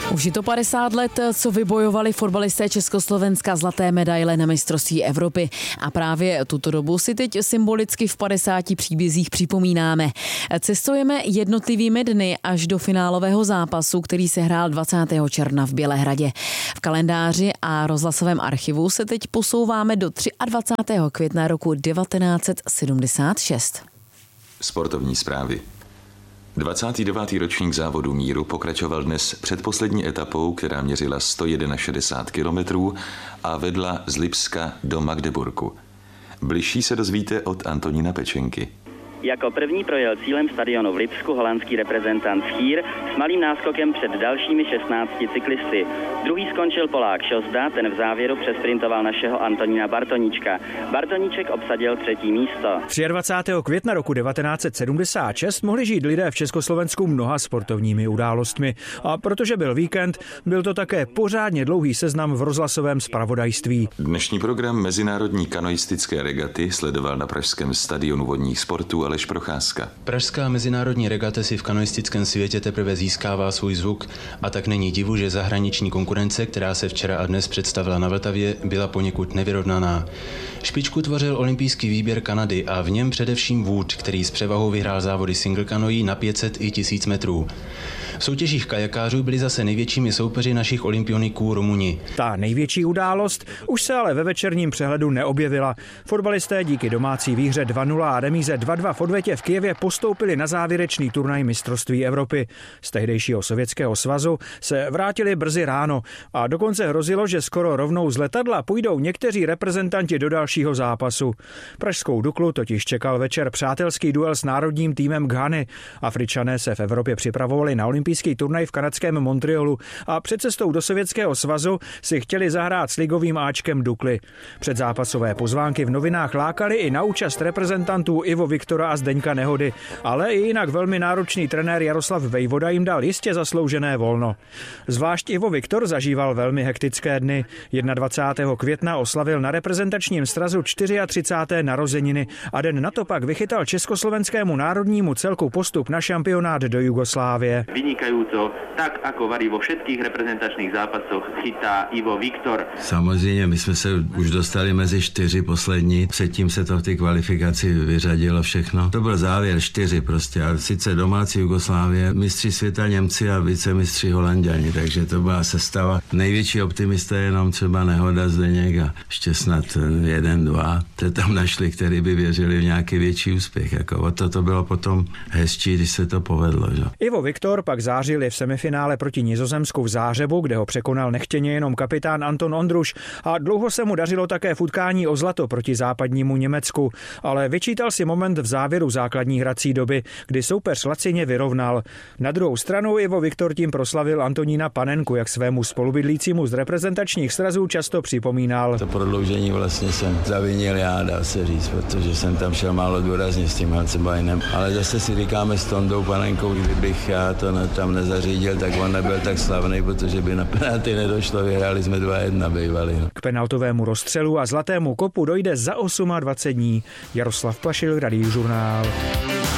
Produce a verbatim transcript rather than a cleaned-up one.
Už je to padesát let, co vybojovali fotbalisté Československa zlaté medaile na mistrovství Evropy. A právě tuto dobu si teď symbolicky v padesáti příbězích připomínáme. Cestujeme jednotlivými dny až do finálového zápasu, který se hrál dvacátého června v Bělehradě. V kalendáři a rozhlasovém archivu se teď posouváme do dvacátého třetího května roku devatenáct set sedmdesát šest. Sportovní zprávy. dvacátý devátý ročník závodu míru pokračoval dnes předposlední etapou, která měřila sto šedesát jedna kilometrů a vedla z Lipska do Magdeburku. Bližší se dozvíte od Antonína Pečenky. Jako první projel cílem stadionu v Lipsku holandský reprezentant Schír s malým náskokem před dalšími šestnácti cyklisty. Druhý skončil Polák Šozda, ten v závěru přesprintoval našeho Antonína Bartoníčka. Bartoníček obsadil třetí místo. dvacátého třetího května roku devatenáct set sedmdesát šest mohli žít lidé v Československu mnoha sportovními událostmi. A protože byl víkend, byl to také pořádně dlouhý seznam v rozhlasovém zpravodajství. Dnešní program mezinárodní kanoistické regaty sledoval na pražském stadionu vodních sportů Aleš Procházka. Pražská mezinárodní regata si v kanoistickém světě teprve získává svůj zvuk a tak není divu, že zahraniční konkurence, která se včera a dnes představila na Vltavě, byla poněkud nevyrovnaná. Špičku tvořil olympijský výběr Kanady a v něm především Wood, který s převahou vyhrál závody single kanoí na pět set i tisíc metrů. V soutěžích kajakářů byli zase největšími soupeři našich olympioniků Rumuni. Ta největší událost už se ale ve večerním přehledu neobjevila. Fotbalisté díky domácí výhře dva nula a remíze dva dva v odvetě v Kyjevě postoupili na závěrečný turnaj mistrovství Evropy. Z tehdejšího Sovětského svazu se vrátili brzy ráno a dokonce hrozilo, že skoro rovnou z letadla půjdou někteří reprezentanti do dalšího zápasu. Pražskou Duklu totiž čekal večer přátelský duel s národním týmem Ghany. Afričané se v Evropě připravovali na olympijský turnaj v kanadském Montrealu a před cestou do Sovětského svazu si chtěli zahrát s ligovým áčkem Dukly. Předzápasové pozvánky v novinách lákaly i na účast reprezentantů Ivo Viktora a Zdeňka Nehody, ale i jinak velmi náročný trenér Jaroslav Vejvoda jim dal jistě zasloužené volno. Zvlášť Ivo Viktor zažíval velmi hektické dny. dvacátého prvního května oslavil na reprezentačním srazu třicáté čtvrté narozeniny a den na to pak vychytal československému národnímu celku postup na šampionát do Jugoslávie. Vynikajúco, tak ako varí vo všetkých reprezentačných zápasoch, chytá Ivo Viktor. Samozřejmě, my jsme se už dostali mezi čtyři poslední, předtím se to v té kvalifikaci vyřadilo všechno. To byl závěr čtyři prostě, a sice domácí Jugoslávie, mistři světa Němci a vicemistři Holanďani, takže to byla sestava. Největší optimista je jenom třeba Nehoda, Zdeněk a ještě snad jeden, dva, te tam našli, který by věřili v nějaký větší úspěch. Jako o to to bylo potom hezčí, když se to povedlo. Že? Ivo Viktor pak zářil v semifinále proti Nizozemsku v Zářebu, kde ho překonal nechtěně jenom kapitán Anton Ondruš a dlouho se mu dařilo také v utkání o zlato proti západnímu Německu, ale vyčítal si moment v závěru základní hrací doby, kdy soupeř lacině vyrovnal. Na druhou stranu Ivo Viktor tím proslavil Antonína Panenku, jak svému spolubydlícímu z reprezentačních srazů často připomínal. To prodloužení vlastně jsem zavinil já, dá se říct, protože jsem tam šel málo důrazně s tím Halcebajnem, ale zase si říkáme s Tondou Panenkou, kdybych já to ne, tam nezařídil, tak on nebyl tak slavný, protože by na penalty nedošlo, vyhráli jsme dva jedna bývali. No. K penaltovému rozstřelu a zlatému kopu dojde za dvacet osm dní. Jaroslav Plašil, Radiožurnál.